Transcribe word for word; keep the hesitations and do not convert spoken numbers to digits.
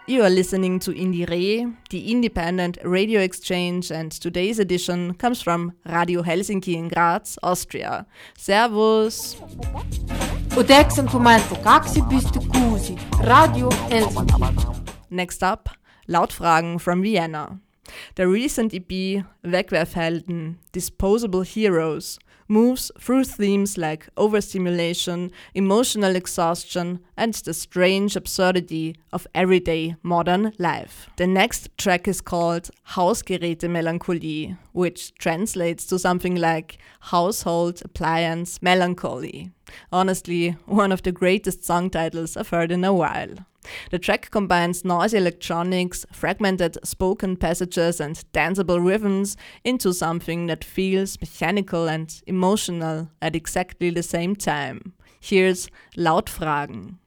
You are listening to Indire, the independent radio exchange, and today's edition comes from Radio Helsinki in Graz, Austria. Servus! yhdeksänkymmentäkaksi pilkku kuusi Radio Helsinki. Next up, Lautfragen from Vienna. The recent E P, Wegwerfhelden, Disposable Heroes, moves through themes like overstimulation, emotional exhaustion, and the strange absurdity of everyday modern life. The next track is called Hausgeräte-Melancholie, which translates to something like household appliance melancholy. Honestly, one of the greatest song titles I've heard in a while. The track combines noisy electronics, fragmented spoken passages, and danceable rhythms into something that feels mechanical and emotional at exactly the same time. Here's Lautfragen.